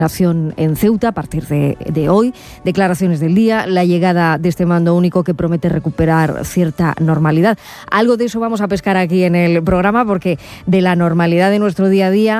en Ceuta a partir de hoy, declaraciones del día, la llegada de este mando único que promete recuperar cierta normalidad. Algo de eso vamos a pescar aquí en el programa, porque de la normalidad de nuestro día a día